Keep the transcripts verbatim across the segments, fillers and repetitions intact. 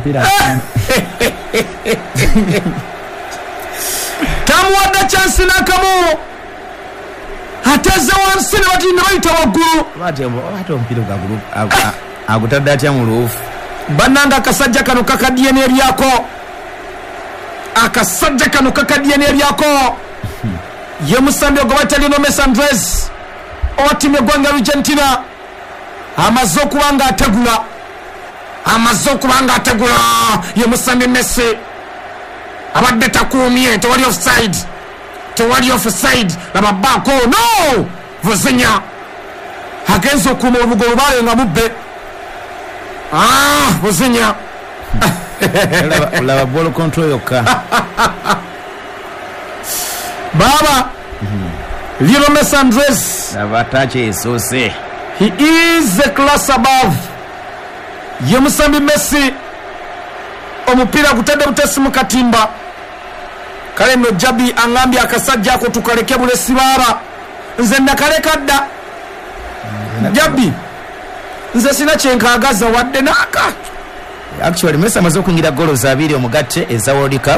mpira tamuwadde chance nakamu ateze wansi ne bati ne bayita waggulu bate bate ompira gagulu agutadde atya mu luufu bannanga akasajja kano kakaddiye n'eryako akasajja kano kakaddiye n'eryako ye musambi ogwo bayita Lionel Messi Andres owa ttiimu eggwanga Argentina amaze okuba nga ategula amaze okuba nga ategula ye musambi Messi abadde takuumye tewali offside tewali offside laba baako no vuzinya agenza okuuma obugolo baale nga mubbe ah vuzinya laba ball control yokka baba Lionel Messi Andres laba tache esose he is a class above ye musambi Messi omupira gutadde butesi mu katimba kale no Jabi angambye akasajja ako tukaleke bule sibara nze nakaleka dda Jabi nze sina kyenkagaza wadde naka actually Messi amaze okwingira golo zabiri omugatte eza World Cup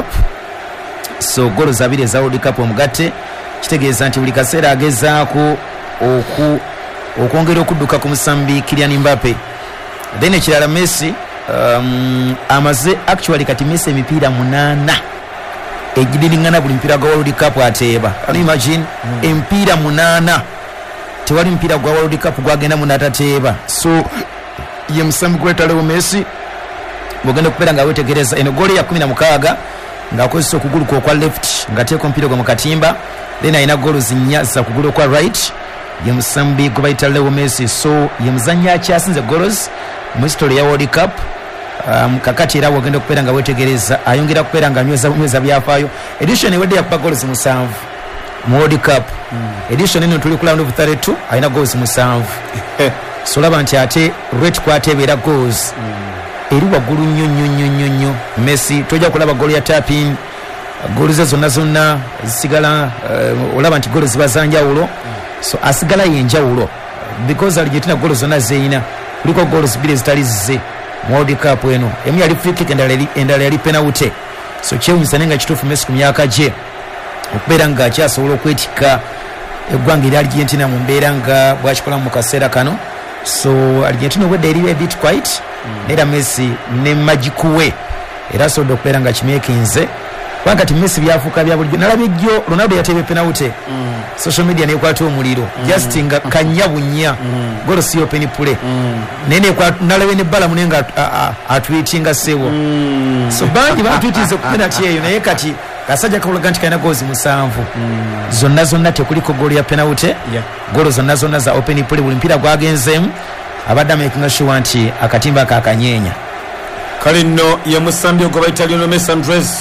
so golo zabiri eza World Cup omugatte kitegeeza nti buli kaseera agezaako oku okwongera okudduka ku musambi Kylian Mbappe then ekirala Messi um, amaze actually kati Messi emipiira munaana egidiringana buli mpira gwa World Cup ateeba can you imagine mm. empiira munaana tewali mpira gwa World Cup gwagenda munatateeba so ye musambi gweta Leo Messi bogenda kupera nga wetegereza eno goli ya kumi na mukaaga nga akozesa okugulu kwa left nga teeko mpira gwa mukatimba then ayina golo zinnya za kugulu kwa right ye musambi gwaita Leo Messi so ye muzanya akyasinze goals mu history ya World Cup um, kakati era wogenda kupera nga wetegereza ayongera kupera nga nyweza nyweza byafaayo edition ewedde yakuba goals musanvu mu World Cup mm. edition eno tuli ku round of thirty-two ayina goals musanvu so laba nti ate rate kwatebeera goals mm. eri waggulu nnyo nnyo nnyo nnyo nnyo Messi tojja kulaba golo ya tapping golo ze zonna zonna zisigala uh, olaba nti golo ziba zanjawulo mm. so asigala yenjawulo because Argentina golo zonna zeina kuliko golo zibiri zitali zize World Cup eno emu yali free kick endala yali penalty so kyewunyisa nenga kituufu Messi ku myaka gye okubeera nga akyasobola okwetikka eggwanga erya Argentina mu mbeera nga bwakikola mu kaseera kano so Argentina obwedde eri a bit quiet mm. era Messi ne magikuwe era asobodde okubeera nga kimekinze kubanga kati Messi byafuuka bya bulijjo nalabye jjo Ronaldo yateebe penalty mm. social media nekwata omuliro mm. just nga kanya bunya mm. golo si open play mm. nene kwa nalabye ne bala munenga atweetinga sebo mm. so bangi batwitize ku penalty eyo naye kati kasajja kakulaga nti kalina goals musanvu mm. zonna zonna tekuliko golo ya penalty yeah. golo zonna zonna za open play buli mpira gwagenzeemu abadde amakinga sure nti akatimba kakanyenya kale nno ye musambi ogwo bayita Lionel Messi Andres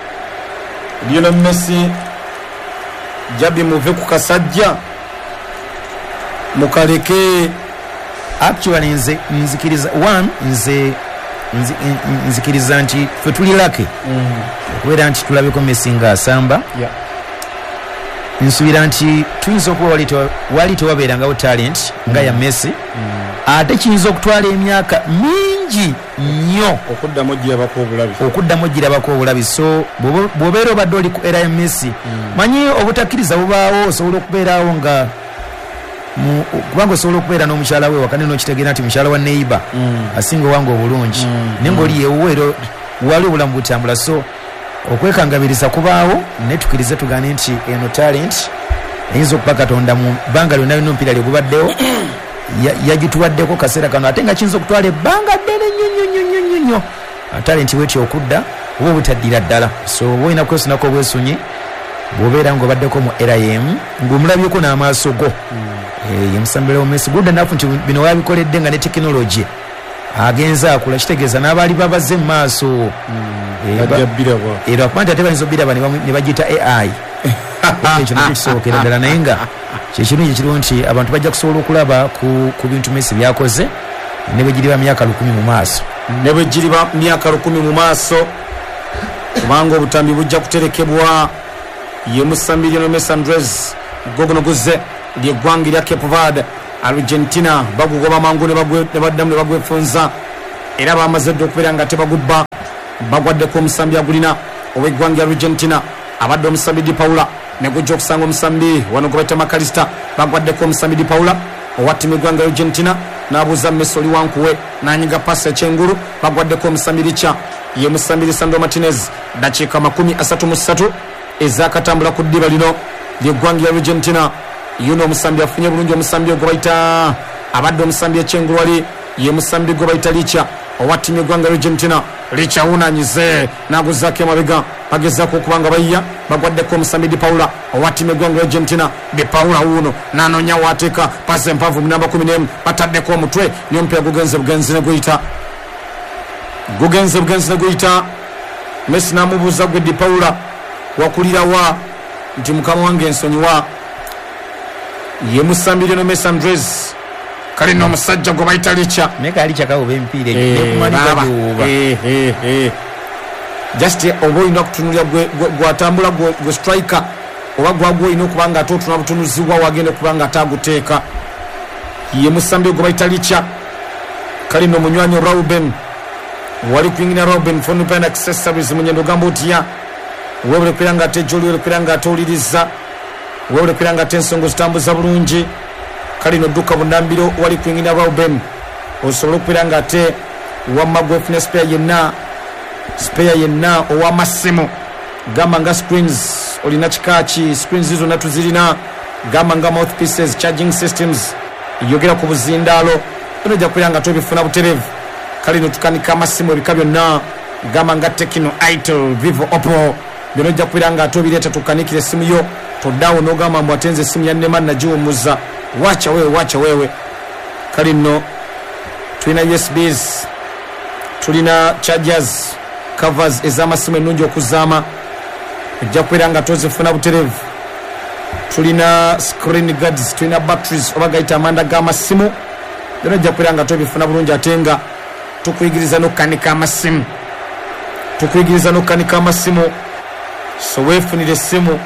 Lionel Messi Jabi muve ku kasajja mukaleke actually nze nzikiriza one nze nzikiriza nti fe tuli lake mm. okubeera nti tulabeko Messi nga asamba yeah. nsubira nti tuyinza okuba wali tewabeerangawo talent nga ya Messi mm. ate kiyinza okutwala emyaka mingi nnyo okuddamu girabako obulabi okuddamu girabako obulabi so bw'obeera obadde oli ku era ya Messi mm. manyi obutakkiriza bubaawo osobola okubeerawo nga kubanga osobola okubeera n'omukyala we wakane n'okitegeera nti mukyala wa neighbor mm. asinga owange obulungi mm. naye ng'oli yewuweero wali obulamu butambula so okwekangabiriza kubaawo ne tukirize tugane nti eno talent eyinza okuba Katonda mu bbanga lyonna lino mpira lyegubaddewo yagituwaddeko kaseera kano ate nga kiyinza okutwala ebbanga ddene nnyo nnyo nnyo nnyo nnyo talent wetyo okudda oba obutaddira ddala so oba olina kwesunako obwesunyi bw'obeera ng'obaddeko mu era yemu ng'omulabyeko n'amaaso go mm. ye musambi Leo Messi good enough nti bino wabikoledde nga ne tekinologi agenza akula kitegeeza n'abaali babaze mu maaso mm. era akumanti ate bayinza obiraba ne bagiyita A I ekyo nakyo kisobokera ddala naye nga kyekirungi kiriwo nti abantu bajja kusobola okulaba ku bintu Messi byakoze ne bwe giriba myaka lukumi mu maaso ne bwe giriba myaka lukumi mu maaso kubanga obutambi bujja kuterekebwa ye musambi Lionel Messi Andres gogono guze ly'eggwanga erya Cape Verde Argentina bagugoba mangu ne baddamu ne bagwefunza era bamaze dde okubeera nga tebagubba bagwaddeko omusambi agulina ow'eggwanga Argentina abadde omusambi Di Paula ne gujja okusanga omusambi wano gwe bayita Makalista bagwaddeko omusambi Di Paula owa ttiimu eggwanga Argentina n'abuuza Messi oli wankuwe n'anyiga pasi ekyengulu bagwaddeko omusambi Richa ye musambi Lisandro Martinez dakiika makumi asatu mu ssatu ezakatambula ku ddiba lino ly'eggwanga ya Argentina yuno omusambi afunye bulungi omusambi ogwe bayita abadde omusambi ekyengulu wali ye musambi gwe bayita Richa owa ttiimu eggwanga Argentina Richa wunanyize n'aguzaako emabega bagezaako okuba nga bayya bagwaddeko omusambi Di Paula owa ttiimu eggwanga Argentina Di Paula wuno n'anoonya waateeka pasi empanvu mu namba kumi n'emu bataddeko omutwe niyo omupiira gugenze bugenzi ne guyita gugenze bugenzi ne guyita Messi n'amubuuza gwe Di Paula wakulirawa nti mukama wange ensonyiwa ye musambi lino Messi Andres kale no musajja gwe bayita Richa meka Richa kawo empire ekumalira byuba just obo ino kutunulya gwe gwatambula gwe striker oba gwagwo ino kubanga atotuna butunuzibwa wagende kubanga ataguteeka ye musambi gwe bayita Richa kale no munywanyo Ruben wali kwingina Ruben fonu pen accessories munyendo gambutiya webule kwiranga ate joli webule kwiranga atoliriza webule kwiranga ate ensongo zitambuza bulungi kale no duka bundambiro wali kwingina Ruben osobola okwiranga ate wamagwe fune spare yenna spare yenna owa massimo gamba nga screens olina kikaaki screens zizo natuzirina gamba nga mouthpieces charging systems yogera ku buzindaalo ono ojja kwiranga tobifuna buterevu kale no tukanika amassimu ebika byonna gamba nga Tecno, Itel, Vivo, Oppo bino ojja kwiranga tobireeta tukanikira essimu yo toddaawo n'ogamba mbu atenze essimu ya nnema nagiwummuza wacha wewe wacha wewe kale nno tulina U S Bs tulina chargers covers ez'amasimu ennungi okuzaama ojja kubeera nga tozifuna buterevu tulina screen guards tulina batteries oba gayita amanda g'amasimu byonna ojja kubeera nga tobifuna bulungi ate nga tukuyigiriza n'okukanika amasimu tukuyigiriza n'okukanika amasimu so weefunira essimu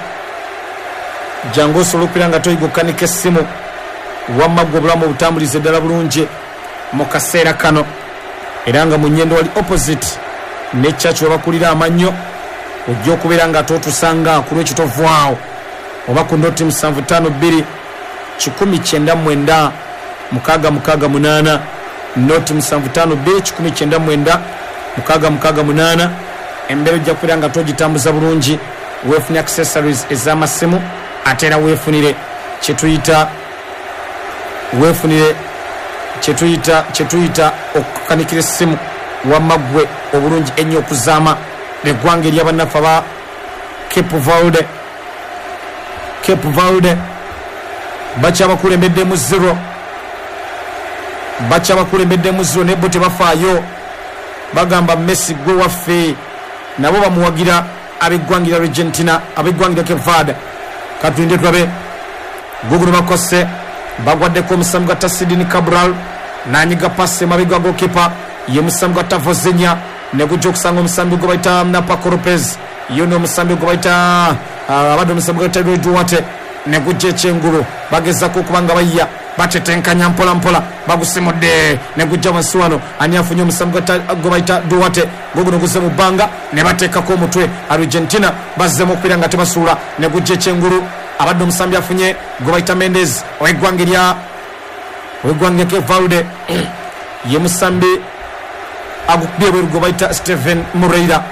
jangu osobola okubeera nga toyiga okukanika essimu wamma gwe obulamu obutambuliza eddala bulungi mu kaseera kano era nga mu nnyendo wali opposite ne church webakulira amannyo ojja okubeera nga tootusanga ku lw'ekitovaawo oba ku noti musanvu ttaano bbiri kikumi kyenda mwenda mukaaga mukaaga munaana noti musanvu ttaano bbiri kikumi kyenda mwenda mukaaga mukaaga munaana embeera ojja kubeera nga togitambuza bulungi weefunye accessories ez'amasimu ate era weefunire kyetuyita weefunire kyetuyita kyetuyita okukanikira essimu wamagwe obulungi ennyo okuzaama eggwanga eryabannaffe aba Cape Verde Cape Verde bakyabakulembeddemu zero bakyabakulembeddemu zero naye bo tebafaayo bagamba Messi gwe waffe nabo bamuwagira ab'eggwangira Argentina ab'eggwangira Cape Verde katulinde tulabe guguno bakose bagwaddeko omusamu gwa Tasidini Cabral nanyiga pasi emabega gokipa ye musamu gwa Tavozenya ne gujja okusanga omusambi gwe bayita Paco Lopez yo n'omusambi gwe bayita abadde omusambi gwe bayita Duarte ne gujja ekyengulu bagezako okuba nga bayya batetenkanya mpola mpola bagusimudde ne gujja wansi wano ani afunye omusambi gwe bayita Duarte guguno guze mu bbanga ne bateekako omutwe Argentina bazzemu okubeera nga tebasuula ne gujja ekyengulu abadde omusambi afunye gwe bayita Mendes ow'eggwanga erya ow'eggwanga Cape Verde ye musambi agukubye bweru gwe bayita Steven Moreira.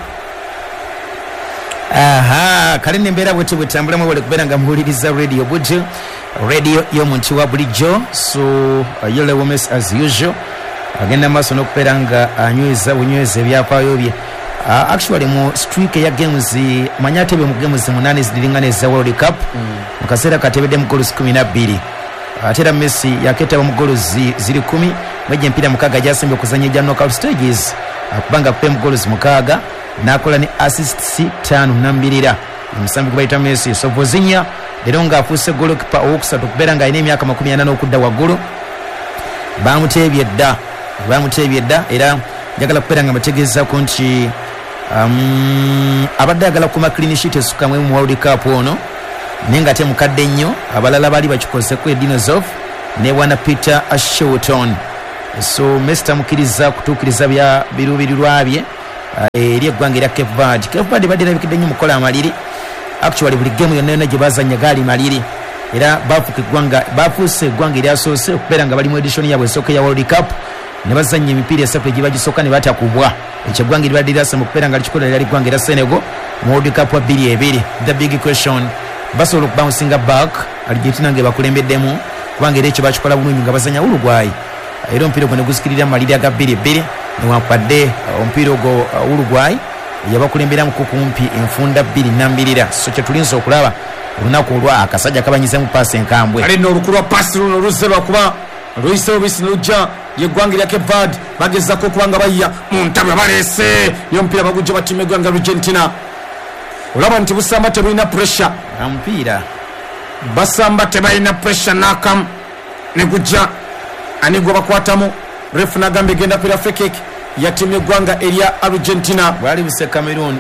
aha kale nembeera bwetyo bwetambulamu wale kubeera nga muwuliriza radio budge radio y'omuntu wa bulijjo so uh, yole womes as usual agenda maaso n'okubeera nga anyweza bunyweza ebyafaayo bye uh, actually mu streak ya games manye atebe mu games munaane zidiriŋŋana eza World Cup mu kaseera katebedde mu goals kumi na bbiri ate era Messi yaketaba mu goals ziri kumi mwejja empiira mukaaga gyasimbye okuzanya ejja knockout stages akubanga akupe mu goals mukaaga n'akola ne assists ttaano nambirira omusambi gwe bayita Messi so Vozinha leero ng'afuuse golokipa owokusatu okubeera ng'alina emyaka makumi ana n'okudda waggulu bamuteebye dda bamuteebye dda era njagala kubeera nga bategeezako nti um, abadde agala kuma clean sheet esukkamwe mu World Cup ono naye nga ate mukadde nnyo abalala bali bakikozeko Edinozov ne wana Peter Shilton so Messi tamukiriza kutuukiriza bya biruubirirwa bye eri eggwanga erya Cape Verde. Cape Verde badde labikidde nnyo mukola amaliri, actually buli gemu yonna yonna gye bazanya gaali maliri, era bafuuka eggwanga bafuuse eggwanga eryasoose okubeera nga bali mu edition yaabwe esooka ya World Cup ne bazanya emipiira esatu egye bagisooka ne batakubwa. Ekyo eggwanga eribadde lyasema okubeera nga likikola lyali eggwanga erya Senegal mu World Cup wa bbiri ebiri. The big question, basobola okubouncing back Argentina nga bakulembeddemu kubanga era ekyo bakikola bulungi nga bazanya Uruguay. Era omupiira ogwo ne gusikirira mu maliri aga bbiri bbiri newankubadde omupiira ogwo Uruguay yabakulemberamuko kumpi enfunda bbiri nambirira. So kye tulinza okulaba olunaku olwa akasajja kabanyizemu paasi enkambwe. Ali n'olukulu lwa paasi luno luzze lwakuba luyiseewo bisi nelujja yeggwanga erya Cape Verde bagezaako okuba nga bayya mu ntabwe baleese y'omupiira bagujja batiima eggwanga Argentina. Olaba nti busamba tebulina pressure, omupiira basamba tebalina pressure n'akamu ne gujja ani gwe bakwatamu. Refu n'agamba egenda kwera free kick ya tiimu eggwanga erya Argentina. bwali buse Cameroon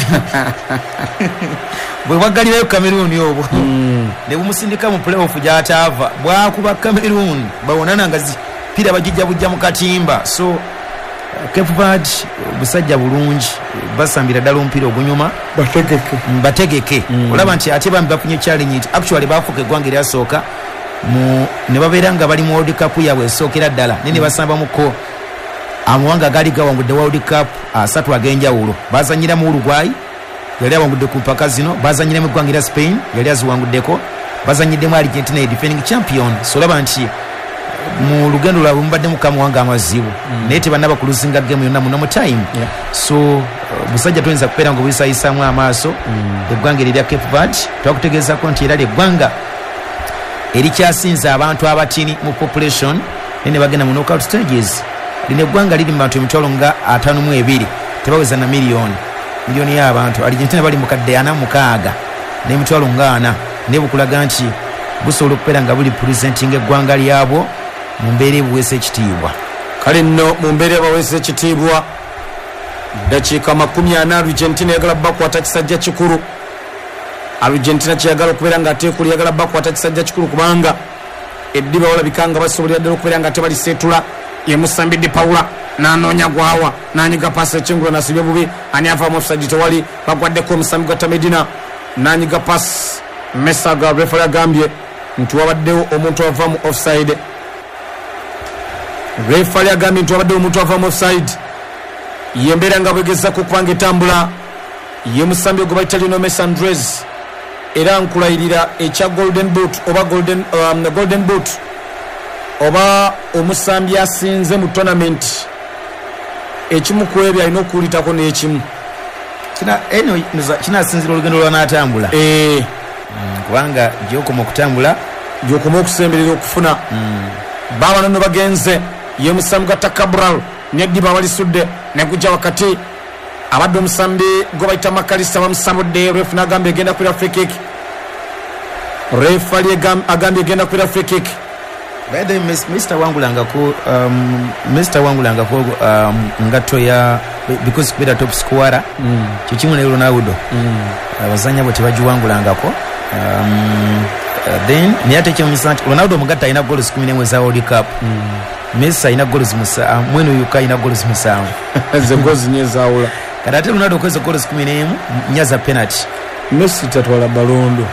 bwe bwaggalirayo Cameroon obwo ne bumusindika mu playoff gy'ataava bwakuba Cameroon bawonana nga zipiira bagijja bujja mu katimba. So Cape Verde busajja bulungi basambira ddala omupiira ogunyuma bategeke bategeke mm. olaba nti ate bambi bafunye challenge nti actually bafuuka eggwanga eryasooka mu ne babeera nga bali mu World Cup yaabwe esookera ddala ne ne basambamuko amawanga gaali gawangudde World Cup asatu ag'enjawulo. Bazanyira mu Uruguay yali awangudde ku mpaka zino, bazanyira mu eggwanga erya Spain yali aziwanguddeko, bazanyiddemu Argentina defending champion. So olaba nti mu lugendo lwabwe mubadde mukamawanga amazibu mm. naye tebannaba kuluzinga gemu yonna muno mu time yeah. So uh, busajja tuyinza kubeera nga obuyisayisaamu amaaso mm. eggwanga erya Cape Verde twakutegeezako nti era lyeggwanga erikyasinza abantu abatini mu population ne bagenda mu knockout stages. Lino eggwanga liri mu bantu emitwalo nga ataano mu ebiri tebaweza na miliyoni miliyoni y'abantu. Argentina bali mukadde ana mukaaga n'emitwalo nga ana naye bukulaga nti busobola okubeera nga buli presenting eggwanga lyabwo mu mbeera ebuweesa ekitiibwa. Kale nno mu mbeera ebaweesa ekitiibwa dakiika makumi ana Argentina eyagala bakwata kisajja kikulu. Argentina kyeyagala okubeera nga ateekuli yagala bakwata kisajja kikulu kubanga eddiba walabika nga basobolera ddala okubeera nga tebaliseetula. Ye Musambide Paula n'anoonya gwawa n'anyiga paasi ekingula nasibye bubi ani avaamu offside tewali bagwaddeko Musambi Gata Medina n'anyiga paasi Mesaga refa agambye nti wabaddewo omuntu avaamu offside. Refa agambye nti wabaddewo omuntu avaamu offside. Ye mbeera nga bwegezaako okubanga etambula ye Musambi gwe bayita Lionel Messi Andres era nkulayirira ekya golden boot oba golden, um, golden boot oba omusambi asinze mu tournament ekimu ku ebyo alina okuwulitako n'ekimu kinasinzira olugendo lwanatambula mm, kubanga gyokoma okutambula gyokoma okusemberera okufuna mm. baba nono bagenze ye Musambi Gata Cabral neddiba balisudde negujja wakati abadde omusambi gwe bayita Makalisa bamusambudde. Refu n'agamba egenda kwera free kick. Refu ali agambye egenda kwera free kick. Baada Mister Wangulangako um, Mister Wangulangako um, ngato ya because kubera top scorer mm. kikimu ne Ronaldo mm. abazanya bo tebajiwangulangako um, uh, then ni ate kyo misanti Ronaldo mugatta ina goals kumi n'emwe za World Cup mm. Messi ina goals musa uh, mwenu yuka ina goals musanvu ze goals nyeza ula kada ate Ronaldo kweza goals kumi n'emu nyaza penalty. Messi tatwala balondo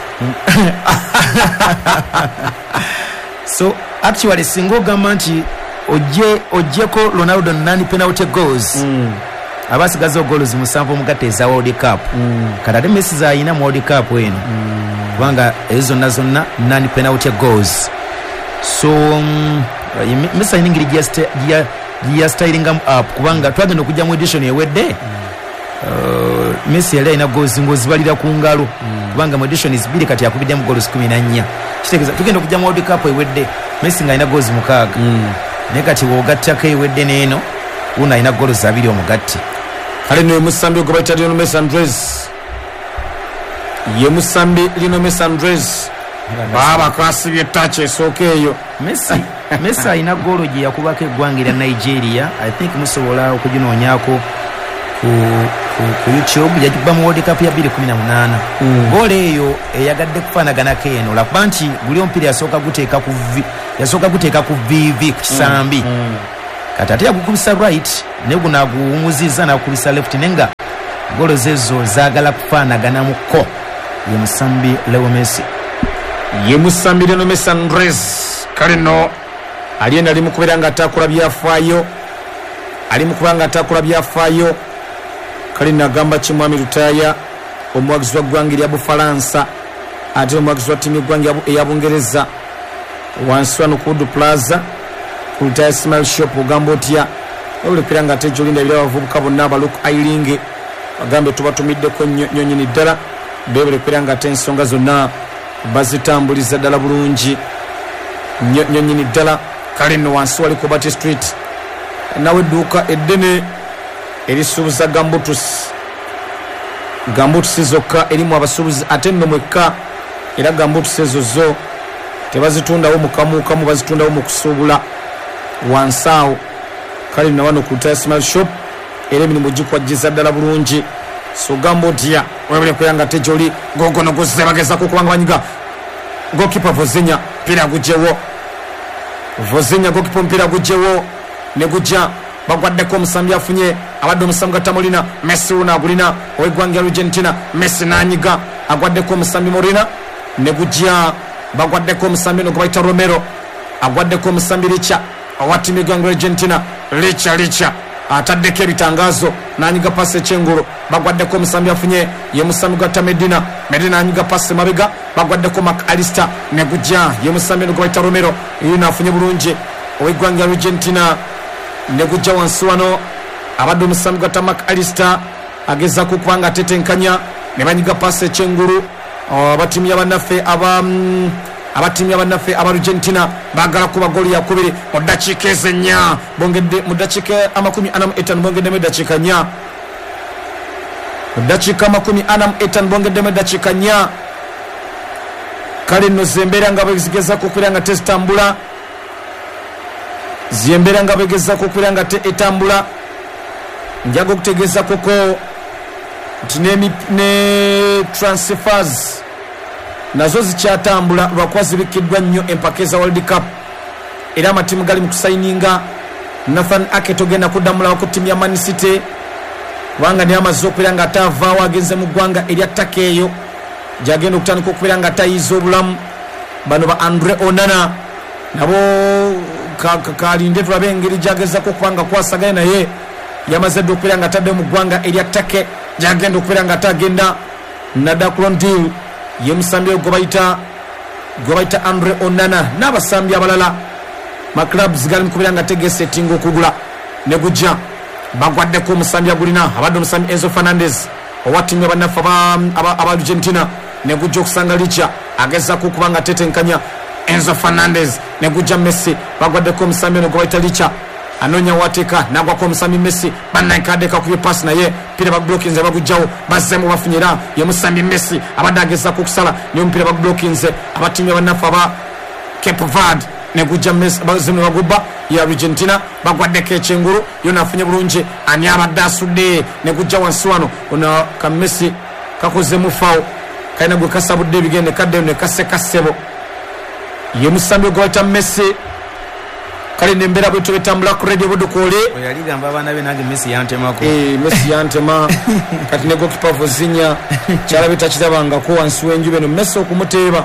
so actually singo gamba nti oje ojeko Ronaldo nani penalty goals mm. abasigazo goals musanvu mugatte za World Cup mm. kada Messi za ina mu World Cup eno mm. kubanga ezo nazo na nani penalty goals. So um, Messi iningiri just ya ya styling up kubanga twagenda okujja mu edition ewedde mm. uh, Messi yali ina goals ngozi balira ku ngalo mm. kubanga mu edition is bili kati yakubidde mu goals kumi na nnya kitegeza tugenda okujja mu World Cup ewedde Messi nga ina goals mukaaga mm. ne kati wogattako ewedde neeno una ina goals abiri omugatti. Kale ne Musambi gwe bayita Lionel Messi Andres ye Musambi Lionel Messi Andres baba kasibye touch esooka eyo. Messi Messi ina golo gye yakubako eggwanga erya Nigeria. I think musobola okuginoonyako ku, ku, ku YouTube yagiba mu World Cup ya bbiri kumi na munaana mm. golo eyo eyagadde kufaanaganako eno lakuba nti guli omupiira yasooka guteeka ku yasooka guteeka ku V V ku kisambi mm. mm. kati ate yagukubisa right ne guno aguwumuziza n'akubisa left nenga golo zezo zaagala kufaanaganamuko ye musambi Leo Messi ye musambi Leo Messi Andres kale no alienda ali mukubeera nga atakola byafaayo ali mukubeera nga atakola byafaayo kale nagamba kimwami Lutaya omuwagizi wa ggwanga erya Bufalansa ate omuwagizi wa ttiimu y'eggwanga eya Bungereza wansi wano ku Wood Plaza ku Lutaya Smile Shop ogamba otya olekera nga ate jolinda ebira abavubuka bonna abaluku ailinge bagambe tubatumiddeko nnyo nnyini ddala beeberekwera nga ate ensonga zonna bazitambuliza ddala bulungi nnyo nnyini ddala kale nno wansi wali ku Batty Street nawe edduuka eddene erisuubuza gambutus gambutusi zokka erimu abasuubuzi ate nno mwekka era gambutusi ezo zo tebazitundawo mukamukamu bazitundawo mu kusuubula wansi awo kale na wano ku Lutaya Smile Shop era emirimu gikwajjiza ddala bulungi so gamba otya webule kuyanga tejoli gogono gozze bagezako kubanga banyiga gokipa Vozinya mpira gujewo Vozinya gokipa mpira gujewo ne gujja bagwaddeko omusambi afunye abadde omusambi gatamulina Messi una agulina ow'eggwanga Argentina Messi nanyiga agwaddeko omusambi Molina ne gujja bagwaddeko omusambi no gwaita Romero agwaddeko omusambi Richa owattiimu y'eggwanga Argentina Richa Richa ataddeko ebitangazo nanyiga pasi ekyengulu bagwaddeko omusambi afunye ye musambi gwatta Medina Medina anyiga pasi mabega bagwaddeko McAllister ne gujja ye musambi no gwaita Romero yina afunye bulungi ow'eggwanga Argentina ne gujja wansi wano abadde omusambi gwatta McAllister agezaako okubanga atetenkanya ne banyiga pasi ekyengulu abatiimu y'abannaffe aba abatiimu y'abannaffe aba Argentina baagala kuba goli yakubiri mu ddakiika ezennya bongedde mu ddakiika amakumi ana mu etaano bongeddemu eddakiika nnya mu ddakiika amakumi ana mu etaano bongeddemu eddakiika nnya kale nno zembeera nga bezigezaako okubeera nga tezitambula zembeera nga begezaako okubeera nga etambula njaga okutegeezakoko nti ne transfers nazo zikyatambula lwakuba zibikiddwa nnyo empaka eza World Cup era amatiimu gali mu kusayininga Nathan Ake togenda kuddamulawo ku ttiimu ya Man City kubanga niye amaze okubeera nga ataavaawo agenze mu ggwanga erya ttaka eyo gyagenda okutandika okubeera nga atayiza obulamu bano ba Andre Onana nabo kalinde tulabe engeri gyagezako okubanga kwasaganya naye yamaze dde okubeera nga atadde mu ggwanga erya ttake gyagenda okubeera nga atagenda nadakulontil ye musambi gwe bayita gwe bayita Andre Onana n'abasambi abalala maclubs gali mu kubeera nga tegese etinga okugula ne gujja bagwaddeko omusambi agulina abadde omusambi Enzo Fernandez owa ttiimu y'abannaffe aba Argentina ne gujja okusanga Richa agezaako okuba nga atetenkanya Enzo Fernandez ne gujja Messi bagwaddeko omusambi ono gwe bayita Richa anonya wateeka nagwako omusambi Messi bannankaddeko akubye pasi naye mpira bagblockinze bagujjawo bazzemu bafunyira ye musambi Messi abadde agezaako okusala naye omupiira bagblockinze abatiimu y'abannaffe aba Cape Verde ne gujja Messi bazimu bagubba ya Argentina bagwaddeko ekyengulu yona afunye bulungi ani abadde asudde ne gujja wansi wano ono ka Messi kakozemu fawo kalina gwe kasabudde ebigende kadde ne kasekassebo ye musambi gwe bayita Messi kale nembera bwe tubetambula ku radio bodokole oyaligamba abaana be nange Messi yantemako eh Messi yantema kati ne gokipa Vozinya kyala bitakirabanga ko wansi w'enjube no Messi okumuteeba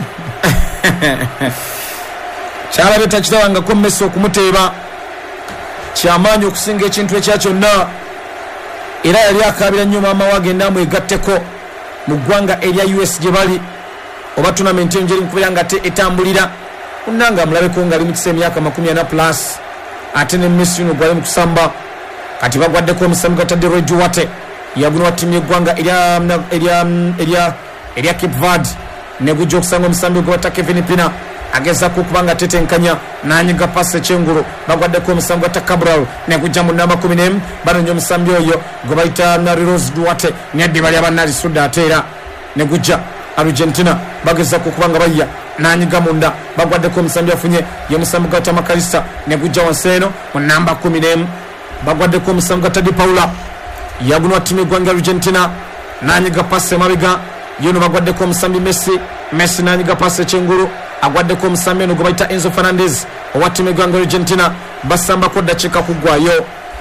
kyala bitakirabanga ko Messi okumuteeba kyamaanyi okusinga ekintu ekya kyonna era yali akabira nnyo maama wagenda mwegatteko mu ggwanga erya U S gye bali oba tournament enjeri mukubeera nga etambulira unanga mulabeko nga ali mu kisa emyaka makumi ana plus ate ne Messi no gwali mu kusamba kati bagwaddeko omusambi gatadde Roy Duarte yaguno wa ttiimu y'eggwanga erya erya erya erya Cape Verde ne gujja okusanga omusambi gwe batta Kevin Pina agezaako okuba nga atetenkanya n'anyiga pasi ekyengulu bagwaddeko omusambi gwatta Cabral ne gujja mu namba kumi n'emu banonya omusambi oyo gwe bayita Rose Duarte neddi bali abannalisudde ate era ne gujja Argentina bagezaako okuba nga bayya nanyiga munda bagwaddeko omusambi afunye ye musambi gwatta McAllister ne gujja wansi eno mu namba kumi n'emu bagwaddeko omusambi gwatta Di Paula yaguno wa ttiimu y'eggwanga Argentina nanyiga pasi emabega yono bagwaddeko omusambi Messi Messi nanyiga pasi ekyengulu agwaddeko omusambi eno gwe bayita Enzo Fernandez owa ttiimu y'eggwanga Argentina basambako dakiika kugwayo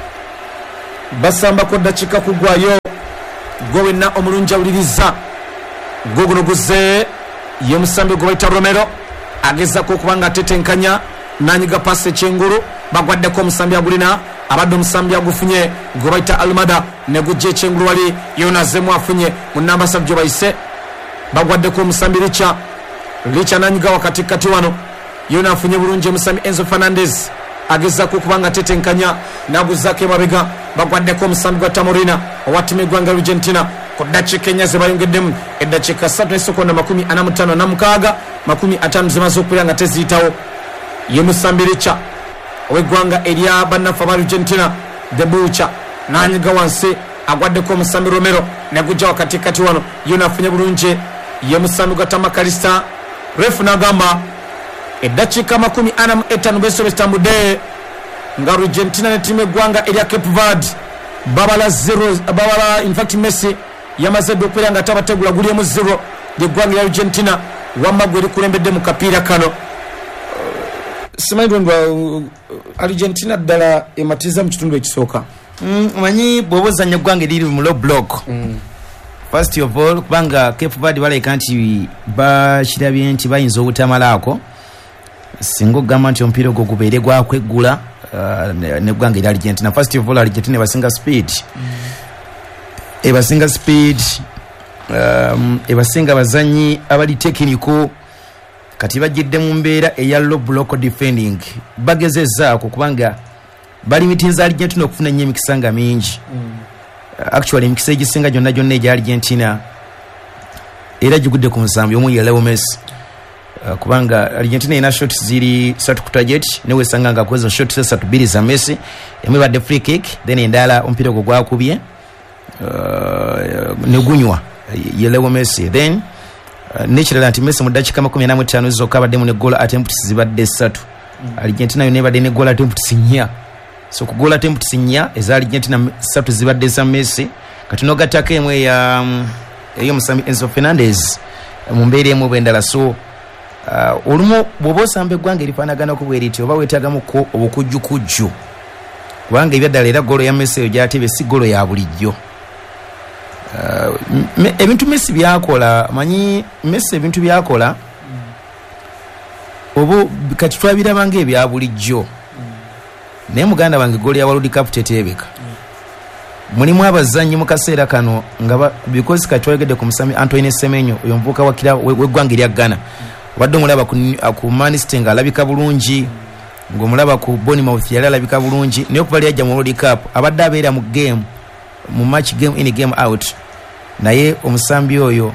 basambako dakiika kugwayo gwe wenna omulungi awuliriza gwe guno guze ye musambi gwe bayita Romero agezako okuba nga atetenkanya nanyiga pasi ekyengulu bagwaddeko omusambi agulina abadde omusambi agufunye gwe bayita Almada ne gujja ekyengulu wali yona azemu afunye mu namba ssatu gye bayise bagwaddeko omusambi Richa Richa nanyiga wakati kati wano yona afunye bulungi omusambi Enzo Fernandez agezako okuba nga atetenkanya naguzaako emabega bagwaddeko omusambi gwa Tamorina owattima eggwanga Argentina ku ddakiika ennya ze bayongeddemu eddakiika ssatu n'essekonda makumi ana mu ttaano na mukaaga makumi ataano zimaze okubeera nga teziyitawo ye musambi Richa ow'eggwanga erya bannaffe aba Argentina de Bucha nanyiga wansi agwaddeko omusambi Romero negujja wakati kati wano yona afunye bulungi ye musambi gwa Tamakalista refu n'agamba eddakiika makumi ana mu etaano beesobe zitambudde nga Argentina ne ttiimu eggwanga erya Cape Verde babala zero babala in fact Messi yamaze okubeera nga tabategula gulyemu zero ly'eggwanga erya Argentina wamma gwe likulembedde mu kapiira kano simanyi uh, Argentina ddala ematiza mu kitundu ekisooka omanyi mm, bw'oba ozannya eggwanga eriri mu low block mm. first of all kubanga Cape Verde baleka nti bakirabye nti bayinza obutamalaako singa ogamba nti omupiira ogwo gubeere gwakweggula uh, neggwanga erya Argentina. First of all Argentina ebasinga speed mm. ebasinga speed um, ebasinga bazanyi abali technical kati bajjidde mu mbeera eya low block defending bagezezzaako kubanga balimitinza Argentina okufuna nnyo emikisa nga mingi mm. uh, actually emikisa egisinga gyonna gyonna egya Argentina era gigudde ku musambi omu ye Leo Messi uh, kubanga Argentina ina shot ziri satu ku target newe sanga nga kwezo shot satu biri za Messi emu badde free kick then endala ompira gwo gwakubye uh, negunywa ye Leo Messi then Uh, nekirala nti Messi mu ddakiika makumi ana mu ttaano zokka abaddemu ne goal attempts zibadde ssatu mm. Argentina yonna ebadde ne goal attempts nnya so ku goal attempts nnya eza Argentina ssatu zibadde za Messi kati nogattako emu eya um, ey'omusambi Enzo Fernandez mu mbeera emu bwendala so uh, olumu bw'oba osamba eggwanga erifaanaganako bwe riti oba weetaagamuko obukujjukujju kubanga ebyaddala era goalo ya Messi eyo gyatebe si goalo ya bulijjo. Uh, me, ebintu Messi byakola manyi Messi ebintu byakola mm. obo kati twabirabanga ebya bulijjo mm. naye muganda wange goli ya World Cup tetebeka mm. mulimu abazanyi mu kaseera kano nga because kati twayogedde ku musami Antoine Semenyo oyo mvuka wakira weggwanga erya Ghana obadde omulaba ku, ku Manchester nga alabika bulungi mm. ng'omulaba ku Bournemouth yali alabika bulungi naye okuva lyajja mu World Cup abadde abeera mu game mu match game in game out naye omusambi oyo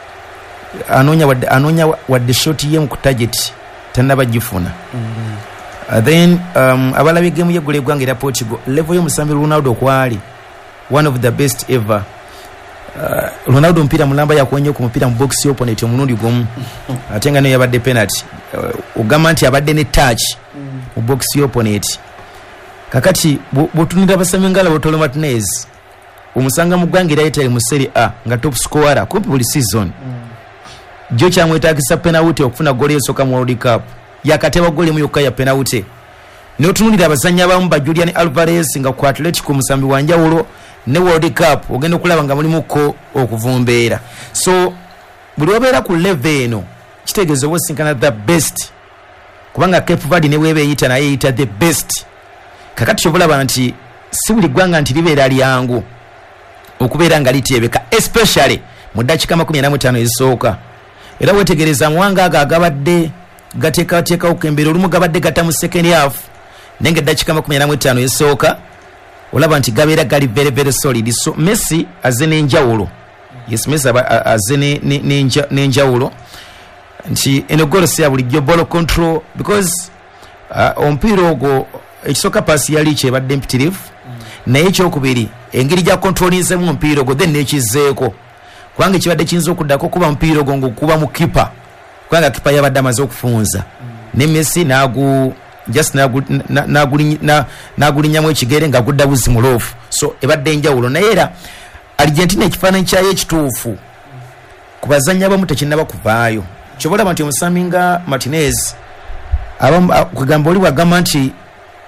anonya wadde anonya wadde shot ye mu target tanaba gifuna mm -hmm. uh, then um, abalabi game ye gule gwanga era Portugal level yo musambi Ronaldo kwali one of the best ever uh, Ronaldo mpira mulamba yakwenye ku mpira mu box yo opponent omunundi gomu atenga nayo yabadde penalty uh, ugamba nti abadde ne touch mm. mu box yo opponent kakati botunira basami ngala Botolo Martinez umusanga mu ggwanga era yetali mu Serie A nga top scorer kumpi buli season mm. jo kyamwetagisa penalty okufuna goal esooka mu World Cup yakateba goal emu yokka ya penalty n'otunulira abazannya abamu ba Julian Alvarez nga ku Atletico musambi wanjawulo ne World Cup ogenda okulaba nga mulimu ko okuvumbeera so buli wabeera ku level eno kitegeeza oba osinkana the best kubanga Cape Verde ne weebe eyita naye eyita the best kakati kyobulaba nti si buli ggwanga nti libeera lyangu okubeera nga lityebeka especially mu ddakiika makumi ana mu ttaano ezisooka era wetegereza muwanga ago agabadde gateekateekawo kembeera olumu gabadde gatta mu second half naye nga eddakiika makumi ana mu ttaano ezisooka olaba nti gabeera gali very very solid so Messi azze n'enjawulo yes Messi azze n'enjawulo nti eno goal si ya bulijjo ball control because uh, omupiira ogwo ekisooka paasi yali kyebadde mpitirivu naye ekyokubiri engeri gya controlinzemu omupiira ogwo then nekizzeeko kubanga ekibadde kiyinza okuddako kuba omupiira ogwo ngaokuba mu kipa kubanga kipa yabadde amaze okufunza ne Messi nagu just nagulinnyamu ekigere nga gudda buzi muloofu so ebadde enjawulo naye era Argentina ekifaananyi kyayo ekituufu ku bazannyi abamu tekinnaba kuvaayo kyobalaba nti omusambi nga Martinez kugamba oli bwagamba nti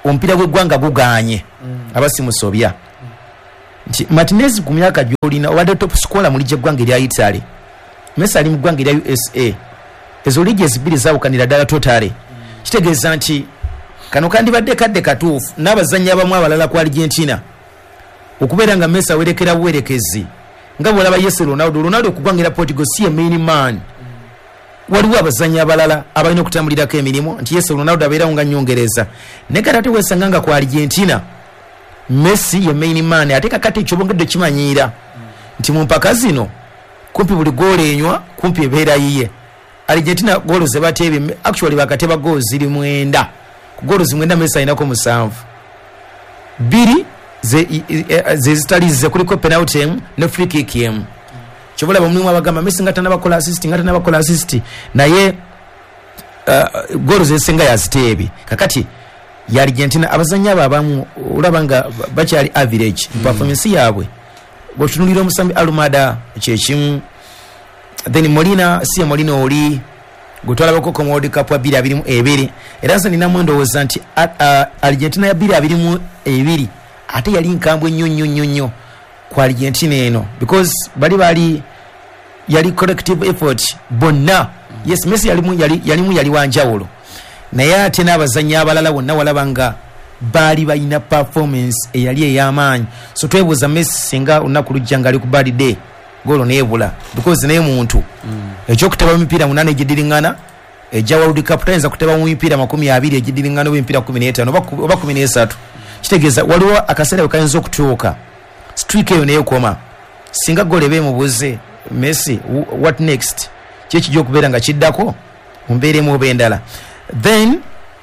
omupiira gw'eggwanga guganye mm. abasimusobya mm. nti Martinez ku myaka gy'olina obadde top scorer mu ligi eggwanga erya Italy, Messi ali mu ggwanga erya U S A, ezo ligi ezibiri zaawukanira ddala totale mm. kitegeeza nti kano kandibadde kadde katuufu n'abazannyi abamu abalala ku Argentina okubeera nga Messi awerekera buwerekezi nga bwolaba Yese Ronaldo Ronaldo okugwangira Portugal si ye main man. Waliwo abazannyi abalala abalina okutambulirako emirimu nti Yese Ronaldo abeerawo nga nyongereza naye kati ate weesanga nga ku Argentina Messi ye main man ate kakati ekyobongedde kimanyiira nti mu mpaka zino kumpi buli goolo enywa kumpi ebeera yiye. Argentina goolo ze bateebye actually bakateba goolo ziri mwenda, ku goolo zimwenda Messi alinako musanvu, bbiri ze ze zitali ze kuliko penalty emu ne free kick emu. Chobola bamulimu abagamba Messi ngata nabakola assist ngata nabakola assist naye uh, goolo ze senga yaziteebi kakati ya Argentina abazannyi abo abamu olabanga bakyali average mm. performance yaabwe botunulira omusambi Almada kyekimu, then Molina si Molina oli gutwala bako mu World Cup abiri abirimu ebiri era nsa nina mwendowooza nti uh, uh, Argentina ya abiri abirimu ebiri ate yali nkambwe nnyo nnyo nnyo nnyo ku Argentina eno because bali bali yali collective effort bonna. Yes, Messi yalimu yali yalimu yali wanjawulo naye ate n'abazannyi abalala bonna walabanga bali balina performance eyali ey'amaanyi. So twebuuza Messi singa olunaku lujja nga ali ku bad day goolo neebula because naye muntu mm. ekyokuteba emipiira munaana egidiringana ejja World Cup tayinza kuteba mu mipiira makumi abiri egidiringana oba emipiira kumi n'etaano oba kumi n'esatu. Kitegeeza waliwo akaseera kayinza okutuuka streak eyo neekoma singa goolo ebe mubuze Messi what next kyekijja okubeera nga kiddako mu mbeeremu oba endala. Then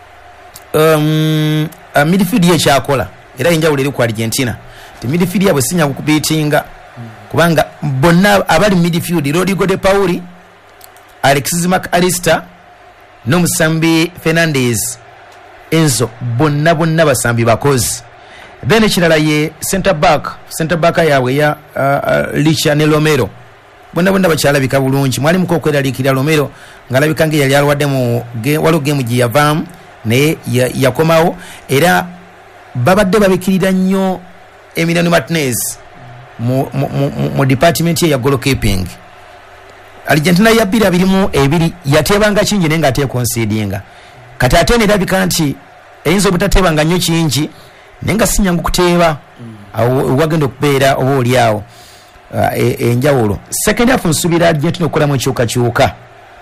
um, uh, midfield ye kyakola era enjawulo eri ku Argentina ti midfield yabwe sinya kukubiitinga kubanga bonna abali midfield Rodrigo de Paul, Alexis McAllister n'omusambi Fernandez, Enzo bonna bonna basambi bakozi. Then ekirala ye center back center back yaabwe ya uh, uh, Licha ne Romero bonna bonna bakyalabika bulungi. Mwalimu ko okweraliikirira Romero ng'alabika nga yali alwadde mu waliwo geemu gye yavaamu naye yakomawo era babadde babikirira nnyo Emiliano Martinez mu, mu, mu, mu department ye ya goalkeeping. Argentina ya bbiri abirimu ebiri yateebanga kingi naye ng'ateekonsidinga kati ate nerabika nti eyinza obutateebanga nnyo kingi naye nga sinyangu kuteeba awo wagenda okubeera oba oliawo uh, enjawulo. Second half nsuubira Argentina okukolamu ekyukakyuka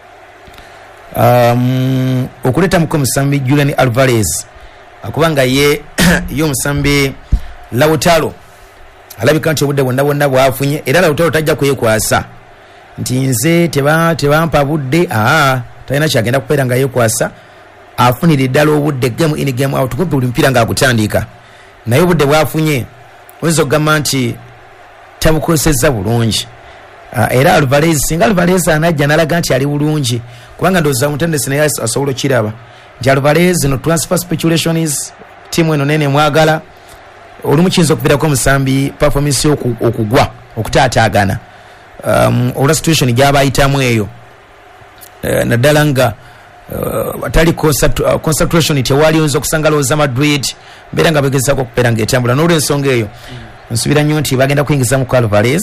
um, okuleeta muko omusambi Julian Alvarez akubanga ye ye omusambi Lautaro alabika nti obudde bwonna bwonna bwafunye era Lautaro tajja kwekwasa nti nze teba tebampa budde aa talina kyagenda kubeera nga yekwasa afunira ddala obudde game in game out kumpi buli mpira nga akutandika naye obudde bwafunye oyinza okugamba nti tabukozesezza bulungi. Uh, era Alvarez singa Alvarez anajja nalaga nti ali bulungi kubanga ndowooza omutendesi naye asobola okiraba nti Alvarez no transfer speculation is tiimu eno nene mwagala olumu kiyinza okubeerako omusambi performance okugwa okutaataagana um, olwa situation gy'abayitamu eyo uh, naddala nga uh, tali uh, concentration tewali oyinza okusanga lowooza Madrid mbeera nga begezaako okubeera ng'etambula n'olw'ensonga eyo nsubira nnyo nti bagenda kuyingiza mu Alvarez.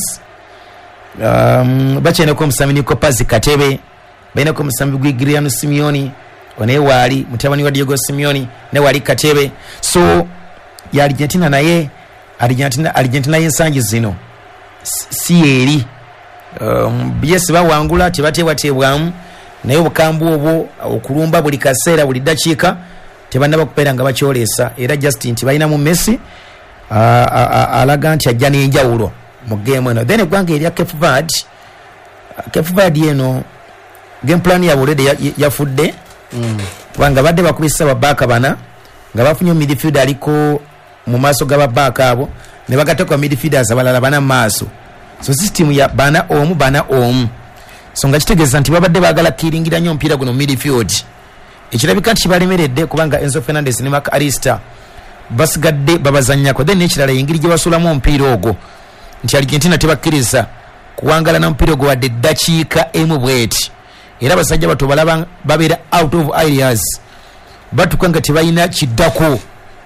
Um, bacheneko omusambi Nico Paz Katebe bainako omusambi Guillermo Simeone onaye waali mutabani wa Diego Simeone ne wali Katebe. So ya Argentina naye Argentina Argentina yensangi zino si eri um, yes bawangula tebateebwateebwamu naye obukambu obwo okulumba buli kaseera buli dakiika tebannaba kubeera nga bakyolesa era Justin nti balina mu Messi uh, uh, uh, alaga nti ajja n'enjawulo mu game eno. Then eggwanga erya Cape Verde uh, Cape Verde eno game plan ya already yafudde mm. kubanga badde bakubisa babaaka bana nga bafunye midfield aliko mu maaso g'ababaaka abo ne bagatako midfielders abalala bana mu maaso, so system ya bana omu bana omu, so nga kitegeeza nti babadde baagala kiringira nnyo omupiira guno midfield ekirabika nti kibalemeredde kubanga Enzo Fernandez ne McAllister basigadde babazannyako. Then n'ekirala engeri gye basulamu omupiira ogwo nti Argentina tebakkiriza kuwangala na mupiira ogwo wadde eddakiika emu bweti era basajja bato balaba babeera out of areas batuka nga tebalina kiddako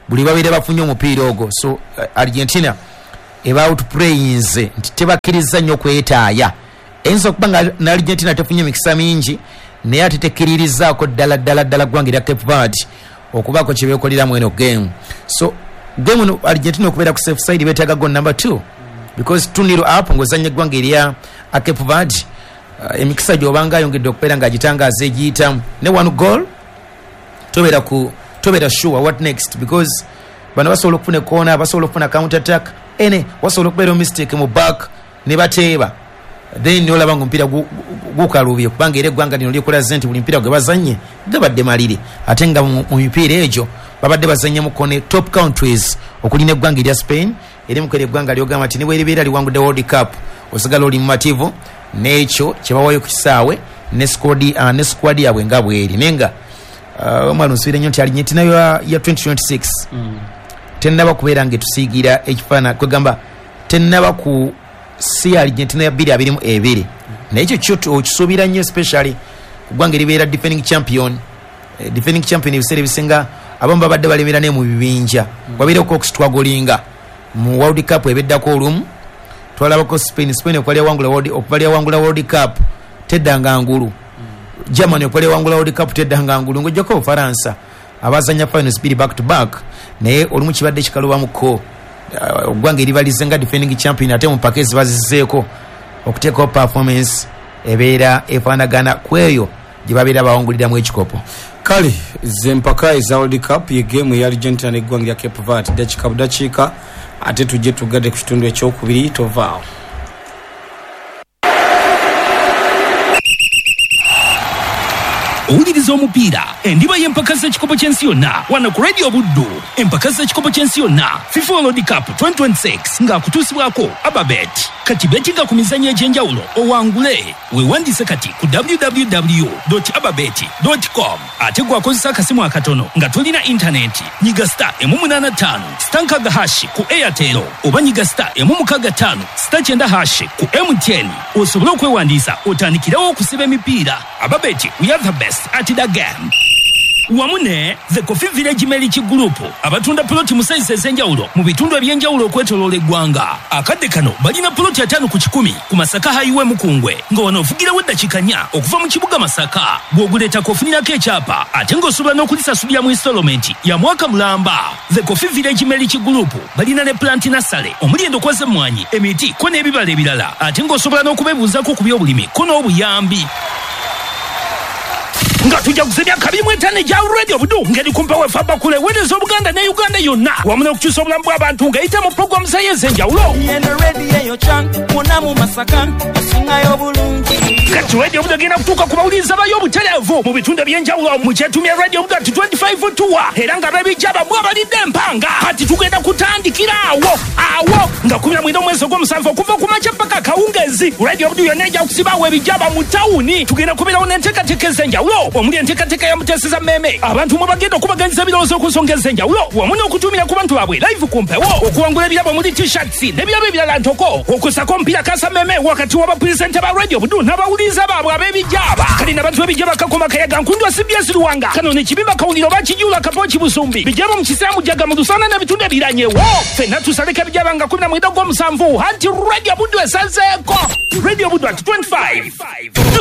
buli babeera bafunye omupiira ogwo. So uh, Argentina eba outplayinze nti tebakkiriza nnyo kwetaaya. Eyinza okuba nga ne Argentina tefunye emikisa mingi naye ate tekkiririzaako ddala ddala ddala ggwanga erya Cape Verde okubaako kye beekoleramu eno game. So game eno Argentina okubeera ku safe side beetaaga goal number two because two nil up ng'ozannya eggwanga erya Cape Verde. Uh, emikisa gy'obanga ayongedde okubeera ng'agitangaaza egiyitamu ne one goal tobeera ku tobeera sure what next because bano basobola okufuna ekoona, basobola okufuna counter attack, ene wasobola okubeera mistake mu back ne bateeba, then nolaba nga omupiira gukalubye kubanga era eggwanga lino lyekolaze nti buli mupiira gwe bazanye gabadde malire ate nga mu mipiira egyo babadde bazanye mu kone top countries okulina eggwanga erya Spain eri mukere eggwanga lyogamba nti niwe eribeera liwangudde World Cup osigala oli mumativu n'ekyo kyebawayo ku kisaawe ne squad uh, ne squad yabwe nga bweri nenga uh, omwana nsubire nnyo nti Argentina ya, ya twenty twenty-six mm. tennaba kubeera ngetusiigira ekifaana kwegamba tennaba ku si Argentina ya bbiri abiri mu ebiri naye ekyo kyo okisuubira nnyo especially kuggwanga eribeera defending champion eh, defending champion ebiseera ebisinga abamu babadde balemera ne mu bibinja wabeereko okutwagolinga mu World Cup ebeddako olumu twalabako Spain Spain okwali awangula World okubali awangula World Cup teddanga ngulu Germany okwali awangula World Cup teddanga ngulu ngojjako Faransa abazanya finals biri back to back naye olumu kibadde kikalubamuko ogwanga eribalize nga defending champion ate mu package baziseeko okuteekawo performance ebeera efaanagana kweyo gye babeera bawanguliramu ekikopo. Kale zempaka eza World Cup ye game ya Argentina n'eggwanga lya Cape Verde dakiika budakiika ate tujje tugadde ku kitundu ekyokubiri tovaawo. Owuliriza omupiira endiba y'empaka z'ekikopo ky'ensi yonna wano ku Radio Buddu. Empaka z'ekikopo ky'ensi yonna FIFA World Cup twenty twenty-six ng'akutuusibwako Ababet. Kati betinga ku mizannyo egy'enjawulo owangule weewandiise kati ku w w w dot ababet dot com ate gwakozesa akasimu akatono nga tolina intaneti nyiga star emu munaana ttaano sita nkaaga hashi ku Airtel oba nyiga star emu mukaaga ttaano sita kyenda hashi ku M T N osobole okwewandiisa otandikirawo okusiba emipiira. Ababet, we are the best at the game. Wamune the Coffee Village Meliki Group abatunda ploti mu size ez'enjawulo mu bitundu eby'enjawulo okwetooloola eggwanga. Akadde kano balina ploti ataano ku kikumi ku Masaka Highway Mukungwe nga wano ofugirawo eddakiika nnya okuva mu kibuga Masaka. Bw'oguleetako ofunirako ekyapa ate ng'osobola n'okulisasulira mu installment ya mwaka mulamba. The Coffee Village Meliki Group balina ne plant nursery omuli endokwa z'emmwanyi, emiti ko n'ebibala ebirala ate ng'osobola n'okubeebuuzaako ku by'obulimi ko n'obuyambi. Nga tujja kusebya kabiri mu etaano egya Radio Buddu ngeri kumpa wefa bakule wedezo Buganda ne Uganda yonna wamuna okukyusa obulamu bw'abantu ng'eyita mu program z'enjawulo. Kati Radio Buddu egenda kutuuka ku bawuliriza bayo obutereevu mu bitundu eby'enjawulo mu kyetumya Radio Buddu twenty-five tour era nga babijjaba bwabalidde empanga kati tugenda kutandikira awo awo nga kumi na mwenda omwezi ogw'omusanvu okuva ku makya paka kawungezi. Radio Buddu yonna ejja kusibaawo ebijjaba mu tawuni tugenda kubeerawo n'enteekateeka ez'enjawulo omuli enteekateeka ya Muteesa Meme abantu mwe bagenda okubaganyiza ebirowoozo ku nsonga ez'enjawulo wamu n'okutumira ku bantu baabwe live ku mpewo okuwangula ebirabo omuli t-shirts n'ebirabo ebirala ntoko okusako omupiira Kasa Meme wakati w'abapulisenta ba Radio Buddu n'abawuliriza baabwe ab'ebijjaba kali n'abantu b'ebijjaba Kakoma Kayaga Nkundwa C B S Luwanga kano n'ekibimba Kawuliro bakijula Kapochi Busumbi bijjaba mu Kisaamu Jaga mu Lusana n'ebitundu ebiranyewo ffenna tusaleka ebijjaba nga kumi na mwenda ogw'omusanvu anti Radio Buddu esazeeko. Radio Buddu at twenty-five